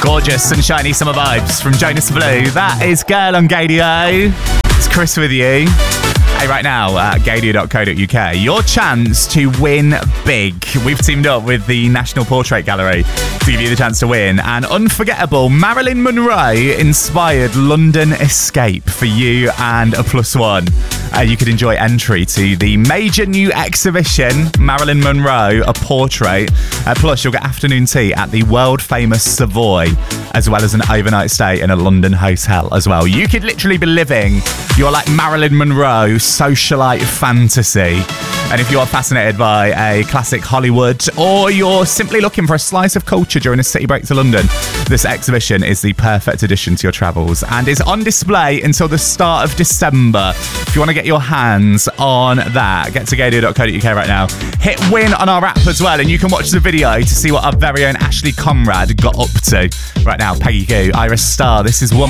Gorgeous and shiny summer vibes from Jonas Blue. That is Girl on Gaydio. It's Chris with you. Hey, right now at gaydio.co.uk, your chance to win big. We've teamed up with the National Portrait Gallery to give you the chance to win an unforgettable Marilyn Monroe inspired London escape for you and a +1. You could enjoy entry to the major new exhibition, Marilyn Monroe, a portrait. Plus, you'll get afternoon tea at the world famous Savoy, as well as an overnight stay in a London hotel as well. You could literally be living your Marilyn Monroe socialite fantasy. And if you are fascinated by a classic Hollywood, or you're simply looking for a slice of culture during a city break to London, this exhibition is the perfect addition to your travels and is on display until the start of December. If you want to get your hands on that, get to gaydio.co.uk right now. Hit win on our app as well, and you can watch the video to see what our very own Ashley Conrad got up to. Right now, Peggy Goo, Iris Starr, this is Woman.